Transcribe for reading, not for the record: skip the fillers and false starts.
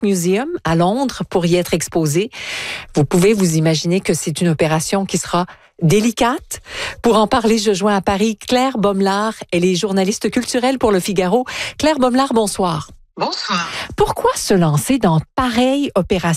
Museum à Londres pour y être exposé. Vous pouvez vous imaginer que c'est une opération qui sera délicate. Pour en parler, je joins à Paris Claire Bommelard. Elle est journaliste culturelle pour Le Figaro. Claire Bommelard, bonsoir. Bonsoir. Pourquoi se lancer dans pareille opération?